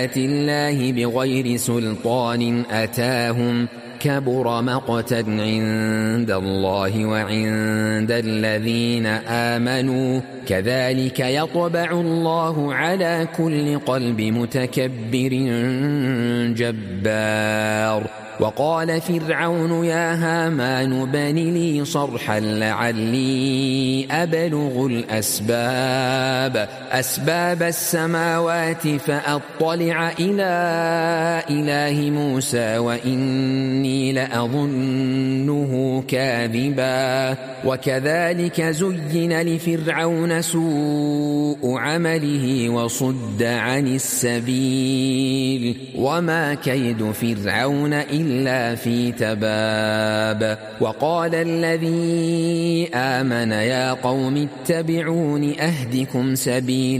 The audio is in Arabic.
الله بغير سلطان أتاهم كبر مقتا عند الله وعند الذين آمنوا كذلك يطبع الله على كل قلب متكبر جبار. وقال فرعون يا هامان بن لي صرحا لعلي أبلغ أسباب السماوات فأطلع إلى إله موسى وإني لأظنه كاذبا. وكذلك زين لفرعون سوء عمله وصد عن السبيل وما كيد فرعون إلا في تباب. وقال الذي آمن يا قوم اتبعون أهدكم سبيل